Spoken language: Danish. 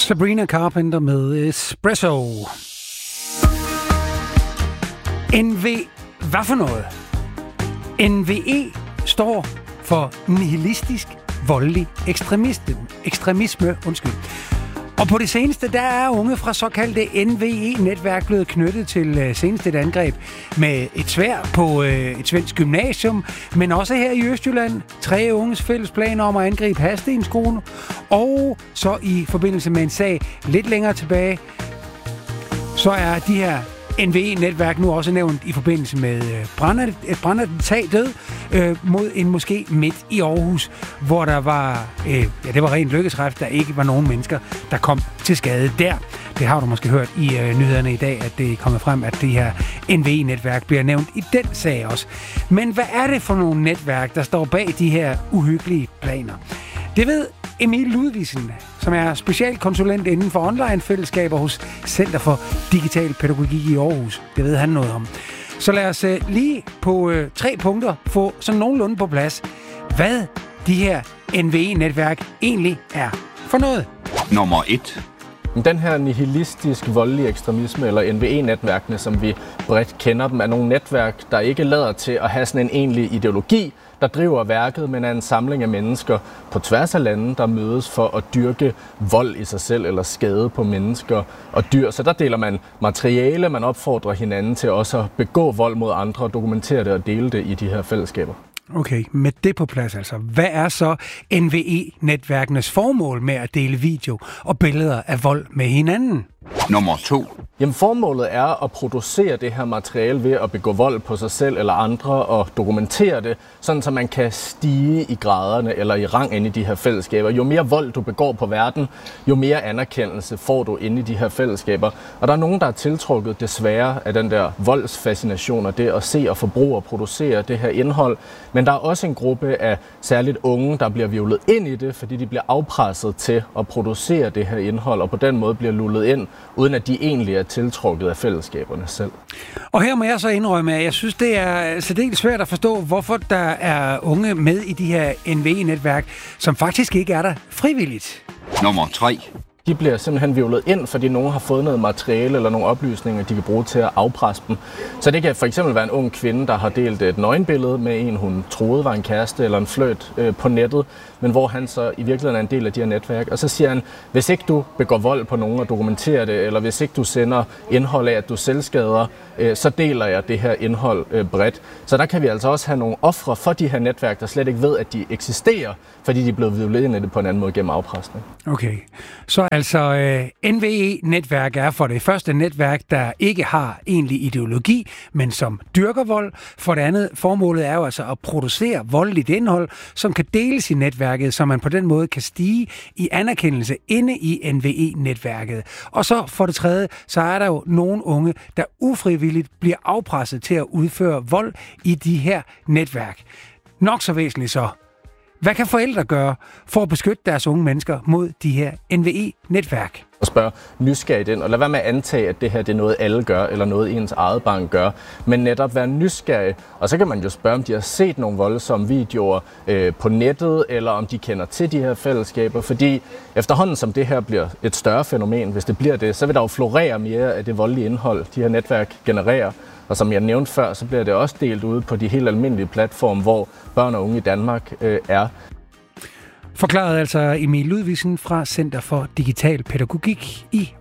Sabrina Carpenter med Espresso. Hvad for noget? NVE står for nihilistisk voldelig ekstremisme. Og på det seneste, der er unge fra såkaldte NVE-netværk blevet knyttet til senest et angreb med et sværd på et svensk gymnasium, men også her i Østjylland. 3 unges fælles planer om at angribe Hadsten skole, og så i forbindelse med en sag lidt længere tilbage, så er de her NVE-netværk nu også nævnt i forbindelse med et brandattentat mod en moské midt i Aarhus, hvor der var, det var rent lykketræf, der ikke var nogen mennesker, der kom til skade der. Det har du måske hørt i nyhederne i dag, at det er kommet frem, at det her NVE-netværk bliver nævnt i den sag også. Men hvad er det for nogle netværk, der står bag de her uhyggelige planer? Det ved Emil Ludvigsen, som er specialkonsulent inden for online-fællesskaber hos Center for Digital Pædagogik i Aarhus. Det ved han noget om. Så lad os lige på 3 punkter få sådan nogenlunde på plads, hvad de her NVE-netværk egentlig er for noget. Nummer 1. Den her nihilistisk voldelige ekstremisme, eller NVE-netværkene, som vi bredt kender dem, er nogle netværk, der ikke lader til at have sådan en egentlig ideologi, der driver værket, men er en samling af mennesker på tværs af lande, der mødes for at dyrke vold i sig selv eller skade på mennesker og dyr. Så der deler man materiale, man opfordrer hinanden til også at begå vold mod andre, dokumentere det og dele det i de her fællesskaber. Okay, med det på plads altså. Hvad er så NVE-netværkenes formål med at dele video og billeder af vold med hinanden? Nummer 2. Jamen, formålet er at producere det her materiale ved at begå vold på sig selv eller andre og dokumentere det, sådan så man kan stige i graderne eller i rang inde i de her fællesskaber. Jo mere vold du begår på verden, jo mere anerkendelse får du inde i de her fællesskaber. Og der er nogen, der er tiltrukket desværre af den der voldsfascination og det at se og forbruge og producere det her indhold. Men der er også en gruppe af særligt unge, der bliver hvirvlet ind i det, fordi de bliver afpresset til at producere det her indhold, og på den måde bliver lullet ind, uden at de egentlig er tiltrukket af fællesskaberne selv. Og her må jeg så indrømme, at jeg synes, det er særdeles svært at forstå, hvorfor der er unge med i de her NVE-netværk, som faktisk ikke er der frivilligt. Nummer 3. De bliver simpelthen hvirvlet ind, fordi nogen har fået noget materiale eller nogle oplysninger, de kan bruge til at afpresse dem. Så det kan for eksempel være en ung kvinde, der har delt et nøgenbillede med en, hun troede var en kæreste eller en flirt på nettet, men hvor han så i virkeligheden er en del af de her netværk. Og så siger han, hvis ikke du begår vold på nogen og dokumenterer det, eller hvis ikke du sender indhold af, at du selvskader, så deler jeg det her indhold bredt. Så der kan vi altså også have nogle ofre for de her netværk, der slet ikke ved, at de eksisterer, fordi de er blevet hvirvlet ind i det på en anden måde gennem afpresning. Okay, så altså NVE-netværk er for det første netværk, der ikke har egentlig ideologi, men som dyrker vold. For det andet, formålet er jo altså at producere voldeligt indhold, som kan deles i netværket, så man på den måde kan stige i anerkendelse inde i NVE-netværket. Og så for det tredje, så er der jo nogle unge, der ufrivilligt bliver afpresset til at udføre vold i de her netværk. Nok så væsentligt så. Hvad kan forældre gøre for at beskytte deres unge mennesker mod de her NVE-netværk? Og spørge nysgerrigt ind, og lad være med at antage, at det her det er noget, alle gør, eller noget ens eget barn gør, men netop være nysgerrig. Og så kan man jo spørge, om de har set nogle voldsomme videoer på nettet, eller om de kender til de her fællesskaber, fordi efterhånden som det her bliver et større fænomen, hvis det bliver det, så vil der jo florere mere af det voldelige indhold, de her netværk genererer. Og som jeg nævnte før, så bliver det også delt ude på de helt almindelige platforme, hvor børn og unge i Danmark er. Forklarede altså Emil Ludvigsen fra Center for Digital Pædagogik i